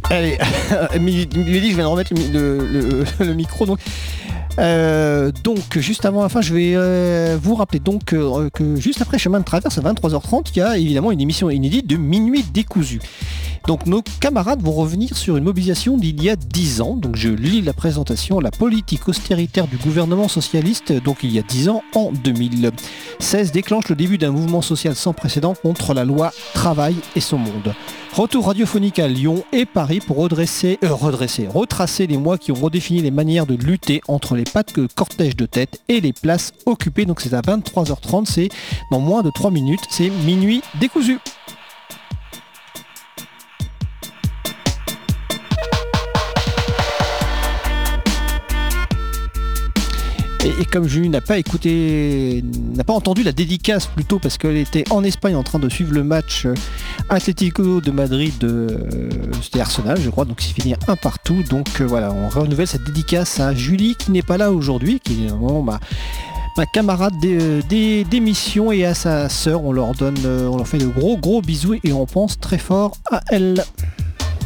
Allez, Mehdi, je viens de remettre le micro. Donc, juste avant la fin, je vais vous rappeler donc que juste après Chemin de Traverse à 23h30, il y a évidemment une émission inédite de Minuit décousu. Donc nos camarades vont revenir sur une mobilisation d'il y a 10 ans. Donc je lis la présentation, la politique austéritaire du gouvernement socialiste, donc il y a 10 ans, en 2016, déclenche le début d'un mouvement social sans précédent contre la loi Travail et son monde. Retour radiophonique à Lyon et Paris pour retracer les mois qui ont redéfini les manières de lutter entre les pattes que cortège de tête et les places occupées. Donc c'est à 23h30, c'est dans moins de 3 minutes, c'est Minuit décousu. Et comme Julie n'a pas entendu la dédicace plutôt parce qu'elle était en Espagne en train de suivre le match Atlético de Madrid, c'était Arsenal je crois, donc c'est fini 1-1. Donc voilà, on renouvelle cette dédicace à Julie qui n'est pas là aujourd'hui, qui est vraiment ma camarade d'émission, et à sa sœur, on leur fait de gros bisous et on pense très fort à elle.